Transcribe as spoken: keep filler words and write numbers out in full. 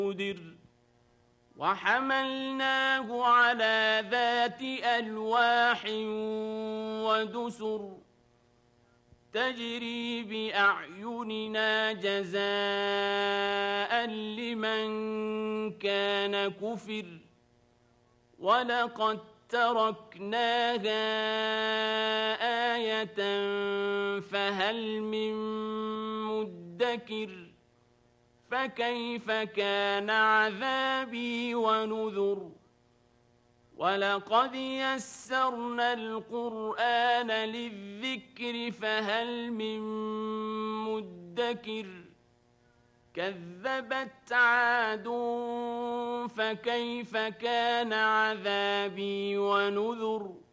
وحملناه على ذات ألواح ودسر تجري بأعيننا جزاء لمن كان كفر ولقد تركناها آية فهل من مدكر فكيف كان عذابي ونذر ولقد يسرنا القرآن للذكر فهل من مدكر كذبت عاد فكيف كان عذابي ونذر